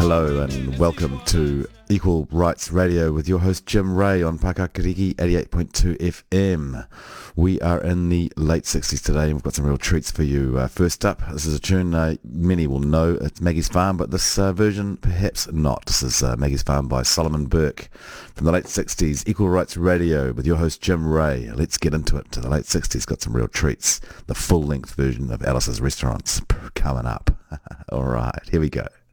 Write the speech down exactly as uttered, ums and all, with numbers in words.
Hello and welcome to Equal Rights Radio with your host Jim Ray on Pakakiriki eighty-eight point two F M. We are in the late sixties today and we've got some real treats for you. Uh, first up, this is a tune uh, many will know, it's Maggie's Farm, but this uh, version perhaps not. This is uh, Maggie's Farm by Solomon Burke from the late sixties. Equal Rights Radio with your host Jim Ray. Let's get into it. The late sixties got some real treats. The full-length version of Alice's Restaurants coming up. All right, here we go.